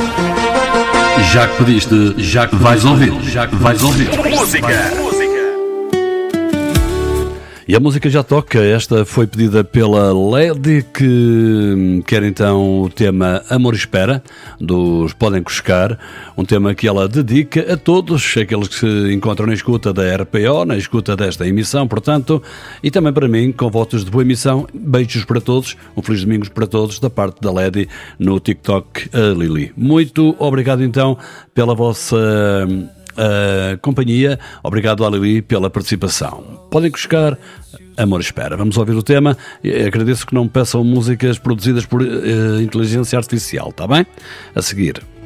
Já que pediste, já que vais ouvir, já que vais ouvir. Música. E a música já toca. Esta foi pedida pela Lady, que quer então o tema Amor Espera, dos Podem Cuscar, um tema que ela dedica a todos aqueles que se encontram na escuta da RPO, na escuta desta emissão, portanto, e também para mim, com votos de boa emissão. Beijos para todos, um feliz domingo para todos, da parte da Lady no TikTok, a Lili. Muito obrigado então pela vossa companhia. Obrigado à Lili pela participação. Podem Cuscar, Amor Espera. Vamos ouvir o tema. Agradeço que não me peçam músicas produzidas por inteligência artificial, está bem? A seguir.